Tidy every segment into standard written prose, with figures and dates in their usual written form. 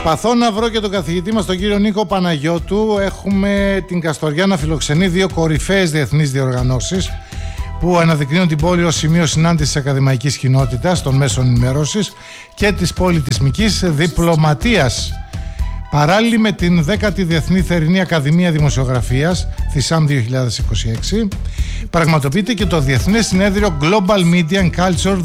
Προσπαθώ να βρω και τον καθηγητή μας, τον κύριο Νίκο Παναγιώτου. Έχουμε την Καστοριά να φιλοξενεί δύο κορυφαίες διεθνείς διοργανώσεις που αναδεικνύουν την πόλη ως σημείο συνάντησης της ακαδημαϊκής κοινότητας, των μέσων ενημέρωσης και της πολιτισμικής διπλωματίας. Παράλληλη με την 10η Διεθνή Θερινή Ακαδημία Δημοσιογραφίας, ΘΙΣΑΜ 2026, πραγματοποιείται και το Διεθνές Συνέδριο Global Media and Culture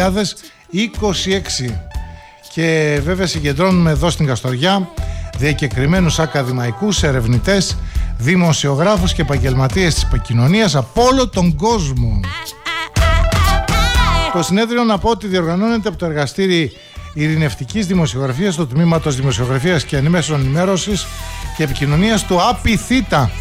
2026. Και βέβαια συγκεντρώνουμε εδώ στην Καστοριά διακεκριμένους ακαδημαϊκούς, ερευνητές, δημοσιογράφους και επαγγελματίες της επικοινωνίας από όλο τον κόσμο. Το συνέδριο, να πω, ότι διοργανώνεται από το εργαστήρι ειρηνευτικής δημοσιογραφίας του Τμήματος Δημοσιογραφίας και Μέσων Ενημέρωσης και Επικοινωνίας του ΑΠΙΘΙΤΑ.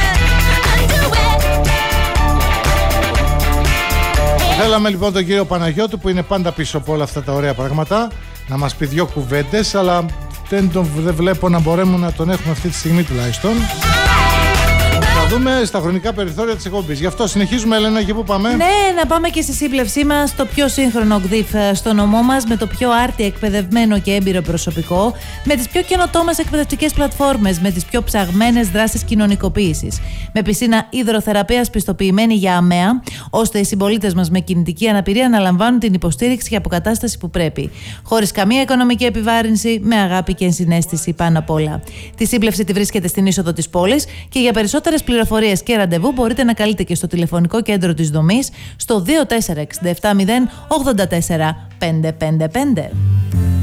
Θέλαμε λοιπόν τον κύριο Παναγιώτου, που είναι πάντα πίσω από όλα αυτά τα ωραία πράγματα, να μας πει δύο κουβέντες, αλλά δεν βλέπω να μπορούμε να τον έχουμε αυτή τη στιγμή τουλάχιστον. Θα δούμε στα χρονικά περιθώρια της εκπομπής. Γι' αυτό συνεχίζουμε, Έλενα, και πού πάμε? Ναι, να πάμε και στη σύμπλευσή μας στο πιο σύγχρονο ΚΔΙΦ στο νομό μας, με το πιο άρτια εκπαιδευμένο και έμπειρο προσωπικό, με τις πιο καινοτόμες εκπαιδευτικές πλατφόρμες, με τις πιο ψαγμένες δράσεις κοινωνικοποίησης, με πισίνα υδροθεραπείας πιστοποιημένη για ΑΜΕΑ, ώστε οι συμπολίτες μας με κινητική αναπηρία να λαμβάνουν την υποστήριξη και αποκατάσταση που πρέπει. Χωρίς καμία οικονομική επιβάρυνση, με αγάπη και ενσυναίσθηση πάνω απ' όλα. Τη σύμπλευση τη βρίσκεται στην είσοδο της πόλης και για περισσότερες πληροφορίες και ραντεβού μπορείτε να καλείτε και στο τηλεφωνικό κέντρο της δομής στο 2467 084 555.